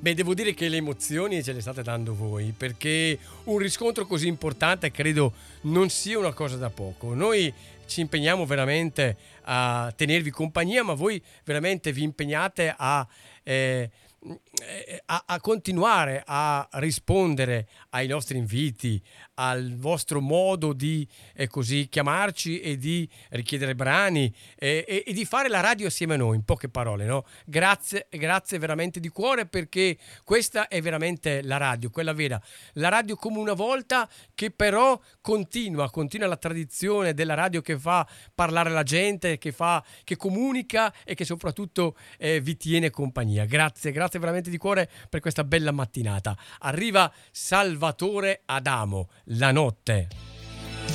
Beh, devo dire che le emozioni ce le state dando voi, perché un riscontro così importante credo non sia una cosa da poco. Noi ci impegniamo veramente a tenervi compagnia, ma voi veramente vi impegnate eh, a continuare a rispondere ai nostri inviti, al vostro modo di così chiamarci e di richiedere brani e di fare la radio assieme a noi, in poche parole, no? Grazie, grazie veramente di cuore, perché questa è veramente la radio, quella vera, la radio come una volta, che però continua la tradizione della radio che fa parlare la gente, che comunica e che soprattutto vi tiene compagnia. Grazie, grazie veramente di cuore per questa bella mattinata. Arriva Salvatore Adamo, La notte.